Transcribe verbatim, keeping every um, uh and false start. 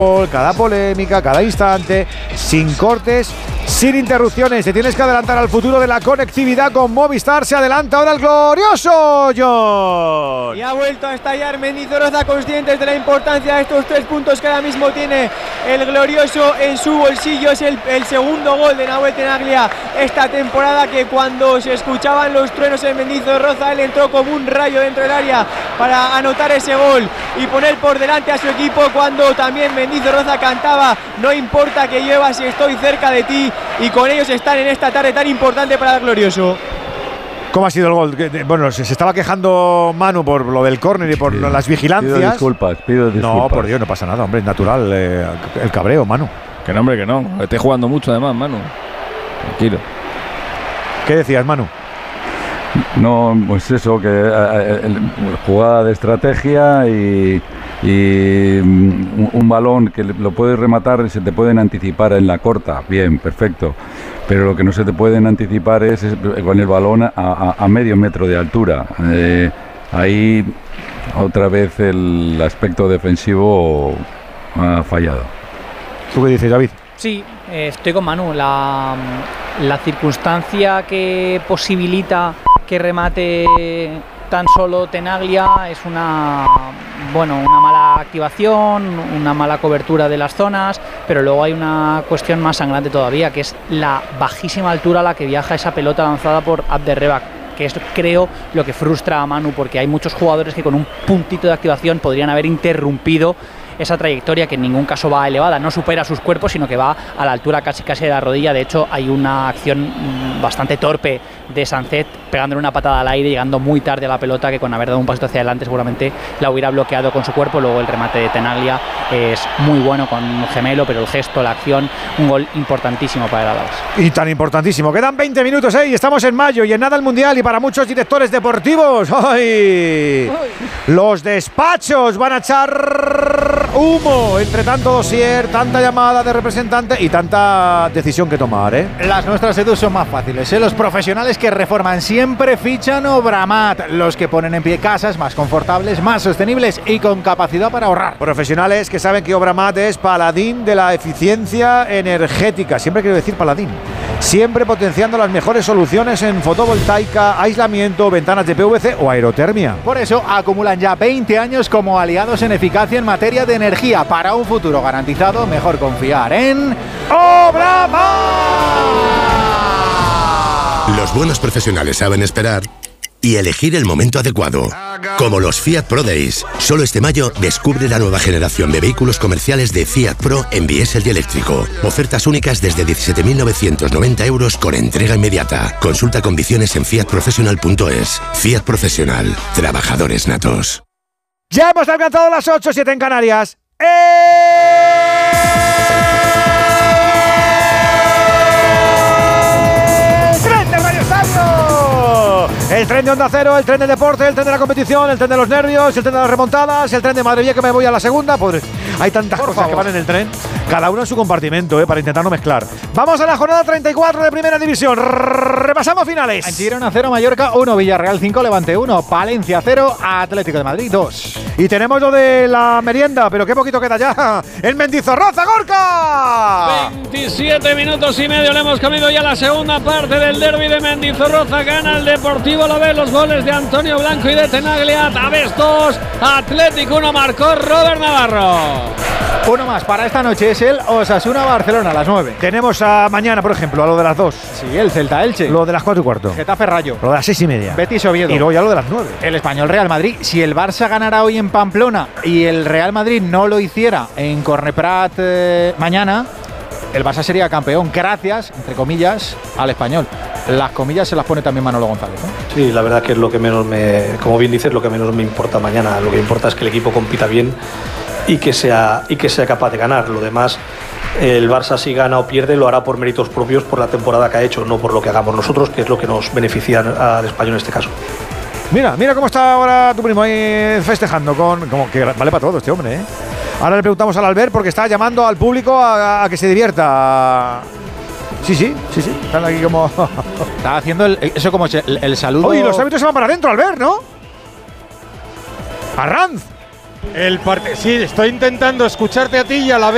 cada polémica, cada instante, sin cortes, sin interrupciones. Te tienes que adelantar al futuro de la conectividad con Movistar. Se adelanta ahora el glorioso John. Y ha vuelto a estallar Mendizorroza, conscientes de la importancia de estos tres puntos que ahora mismo tiene el glorioso en su bolsillo. Es el, el segundo gol de Nahuel Tenaglia esta temporada, que cuando se escuchaban los truenos en Mendizorroza, él entró como un rayo dentro del área para anotar ese gol y poner por delante a su equipo, cuando también Mendizorroza cantaba: no importa que llueva si estoy cerca de ti. Y con ellos están en esta tarde tan importante para el glorioso. ¿Cómo ha sido el gol? Bueno, se, se estaba quejando Manu por lo del córner y por pido, las vigilancias. Pido disculpas, pido disculpas. No, por Dios, no pasa nada, hombre, es natural eh, el cabreo, Manu. Que no, hombre, que no. Estoy jugando mucho además, Manu. Tranquilo. ¿Qué decías, Manu? No, pues eso, que eh, jugada de estrategia y, y un, un balón que lo puedes rematar y se te pueden anticipar en la corta. Bien, perfecto. Pero lo que no se te pueden anticipar es, es con el balón a, a, a medio metro de altura. Eh, ahí otra vez el aspecto defensivo ha fallado. ¿Tú qué dices, David? Sí, eh, estoy con Manu. La, la circunstancia que posibilita que remate tan solo Tenaglia es una, bueno, una mala activación, una mala cobertura de las zonas, pero luego hay una cuestión más sangrante todavía, que es la bajísima altura a la que viaja esa pelota lanzada por Abderrebak, que es, creo, lo que frustra a Manu, porque hay muchos jugadores que con un puntito de activación podrían haber interrumpido esa trayectoria, que en ningún caso va elevada, no supera sus cuerpos, sino que va a la altura casi casi de la rodilla. De hecho, hay una acción bastante torpe de Sancet pegándole una patada al aire, llegando muy tarde a la pelota, que con haber dado un pasito hacia adelante seguramente la hubiera bloqueado con su cuerpo. Luego el remate de Tenaglia es muy bueno con un gemelo, pero el gesto, la acción, un gol importantísimo para el Alavés. Y tan importantísimo. Quedan veinte minutos, ¿eh? Y estamos en mayo y en nada el Mundial, y para muchos directores deportivos, ¡ay! Los despachos van a echar humo. Entre tanto dossier, tanta llamada de representante y tanta decisión que tomar, ¿eh? Las nuestras, Edu, son más fáciles, ¿eh? Los profesionales que reforman siempre fichan Obramat. Los que ponen en pie casas más confortables, más sostenibles y con capacidad para ahorrar. Profesionales que saben que Obramat es paladín de la eficiencia energética. Siempre quiero decir paladín. Siempre potenciando las mejores soluciones en fotovoltaica, aislamiento, ventanas de P V C o aerotermia. Por eso acumulan ya veinte años como aliados en eficacia en materia de energía. Para un futuro garantizado, mejor confiar en Obramat. Los buenos profesionales saben esperar y elegir el momento adecuado. Como los Fiat Pro Days. Solo este mayo descubre la nueva generación de vehículos comerciales de Fiat Pro en diésel y eléctrico. Ofertas únicas desde diecisiete mil novecientos noventa euros con entrega inmediata. Consulta condiciones en fiat professional punto es. Fiat Profesional. Trabajadores natos. Ya hemos alcanzado las ocho, siete en Canarias. ¡Eh! ¡Tren de Radio Estadio! El tren de Onda Cero, el tren del deporte, el tren de la competición, el tren de los nervios, el tren de las remontadas, el tren de madre mía que me voy a la segunda. Pues hay tantas Por cosas favor. que van en el tren, cada uno en su compartimento, eh, para intentar no mezclar. Vamos a la jornada treinta y cuatro de Primera División. Repasamos finales. Girona cero, Mallorca uno, Villarreal cinco, Levante uno, Palencia cero, Atlético de Madrid dos. Y tenemos lo de la merienda, pero qué poquito queda ya. El Mendizorroza, Gorka. veintisiete minutos y medio, le hemos comido ya la segunda parte del derbi de Mendizorroza. Gana el Deportivo Alavés, los goles de Antonio Blanco y de Tenaglia. Alavés dos, Atlético uno, marcó Robert Navarro. Uno más para esta noche es el Osasuna-Barcelona a las nueve. Tenemos a mañana, por ejemplo, a lo de las dos. Sí, el Celta-Elche. Lo de las cuatro y cuarto. Getafe-Rayo. Lo de las seis y media. Betis-Oviedo. Y luego ya lo de las nueve. El Español-Real Madrid. Si el Barça ganara hoy en Pamplona y el Real Madrid no lo hiciera en Corneprat eh, mañana, el Barça sería campeón gracias, entre comillas, al Español. Las comillas se las pone también Manolo González, ¿eh? Sí, la verdad que es lo que menos me, como bien dices, lo que menos me importa mañana. Lo que importa es que el equipo compita bien y que sea, y que sea capaz de ganar. Lo demás, el Barça, si gana o pierde, lo hará por méritos propios, por la temporada que ha hecho, no por lo que hagamos nosotros, que es lo que nos beneficia al Español en este caso. Mira, mira cómo está ahora tu primo ahí festejando, con como que vale para todo este hombre, ¿eh? Ahora le preguntamos al Albert porque está llamando al público a, a que se divierta. Sí, sí, sí, sí. Están aquí como. Está haciendo el, eso como el, el saludo. Oye, los árbitros se van para adentro, Albert, ¿no? Arranz. El parte. Sí, estoy intentando escucharte a ti y a la vez.